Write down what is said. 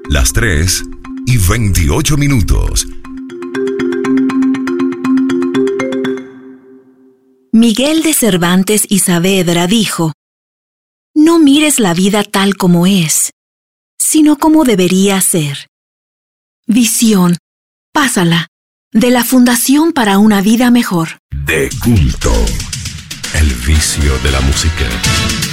Las 3:28. Miguel de Cervantes y Saavedra dijo: no mires la vida tal como es, sino como debería ser. Visión, pásala, de la Fundación para una Vida Mejor. De culto, el vicio de la música.